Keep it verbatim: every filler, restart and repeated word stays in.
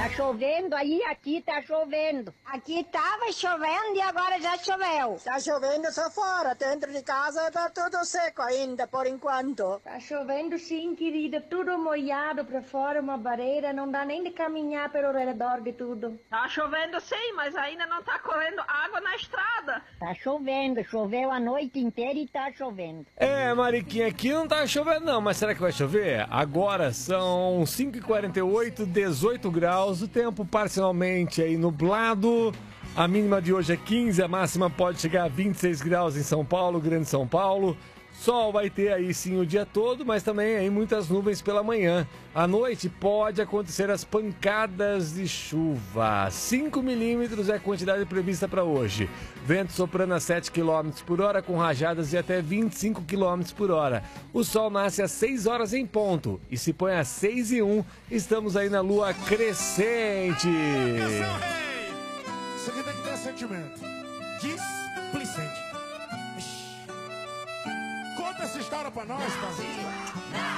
Tá chovendo aí? Aqui tá chovendo. Aqui tava chovendo e agora já choveu. Tá chovendo só fora, dentro de casa tá tudo seco ainda, por enquanto. Tá chovendo sim, querida, tudo molhado pra fora, uma barreira, não dá nem de caminhar pelo redor de tudo. Tá chovendo sim, mas ainda não tá correndo água na estrada. Tá chovendo, choveu a noite inteira e tá chovendo. É, Mariquinha, aqui não tá chovendo não, mas será que vai chover? Agora são cinco e quarenta e oito, dezoito graus, o tempo parcialmente aí nublado. A mínima de hoje é quinze, a máxima pode chegar a vinte e seis graus em São Paulo, Grande São Paulo. Sol vai ter aí sim o dia todo, mas também aí muitas nuvens pela manhã. À noite pode acontecer as pancadas de chuva. cinco milímetros é a quantidade prevista para hoje. Vento soprando a sete quilômetros por hora com rajadas de até vinte e cinco quilômetros por hora. O sol nasce às seis horas em ponto e se põe às seis e um. Estamos aí na lua crescente. Isso aqui tem que ter sentimento. Displicente. Conta essa história pra nós, tá?